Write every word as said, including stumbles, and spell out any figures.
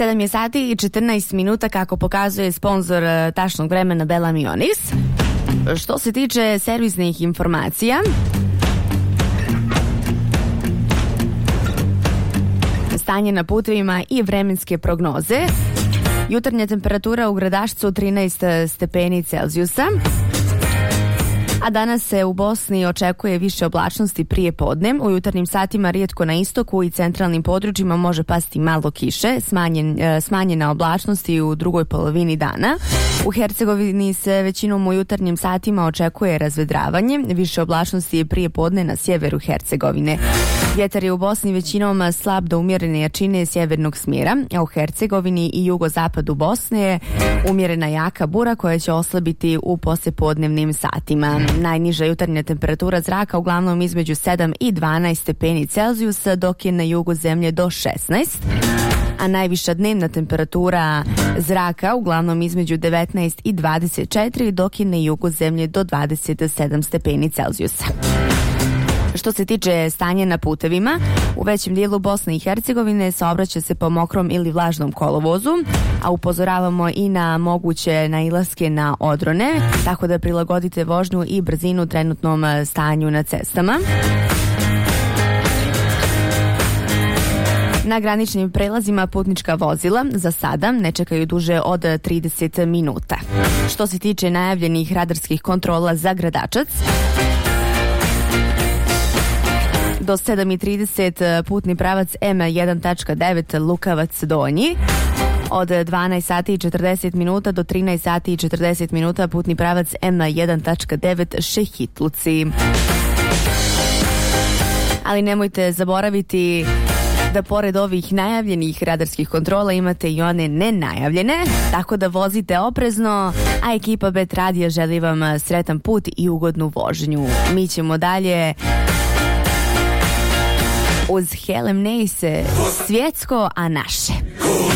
sedam je sati i četrnaest minuta, kako pokazuje sponzor tačnog vremena Bellamionis. Što se tiče servisnih informacija, stanje na putevima i vremenske prognoze. Jutarnja temperatura u Gradašcu trinaest stepeni Celzijusa, a danas se u Bosni očekuje više oblačnosti prije podne. U jutarnjim satima rijetko na istoku i centralnim područjima može pasti malo kiše, smanjen, smanjena oblačnost i u drugoj polovini dana. U Hercegovini se većinom u jutarnjim satima očekuje razvedravanje, više oblačnosti je prije podne na sjeveru Hercegovine. Vjetar je u Bosni većinom slab do umjerene jačine sjevernog smjera, a u Hercegovini i jugozapadu Bosne je umjerena jaka bura koja će oslabiti u poslijepodnevnim satima. Najniža jutarnja temperatura zraka uglavnom između sedam i dvanaest stepeni Celzijusa, dok je na jugu zemlje do šesnaest, a najviša dnevna temperatura zraka uglavnom između devetnaest i dvadeset četiri, dok je na jugu zemlje do dvadeset sedam stepeni Celzijusa. Što se tiče stanja na putevima, u većem dijelu Bosne i Hercegovine saobraća se po mokrom ili vlažnom kolovozu, a upozoravamo i na moguće nailaske na odrone, tako da prilagodite vožnju i brzinu trenutnom stanju na cestama. Na graničnim prelazima putnička vozila za sada ne čekaju duže od trideset minuta. Što se tiče najavljenih radarskih kontrola za Gradačac, do sedam i trideset putni pravac M jedan tačka devet Lukavac Donji, od dvanaest sati i četrdeset minuta do trinaest sati i četrdeset minuta putni pravac M jedan tačka devet Šehitluci. Ali nemojte zaboraviti da pored ovih najavljenih radarskih kontrola imate i one nenajavljene, tako da vozite oprezno, a ekipa Bet Radija želi vam sretan put i ugodnu vožnju. Mi ćemo dalje uz Helen Neise, svjetsko, a naše.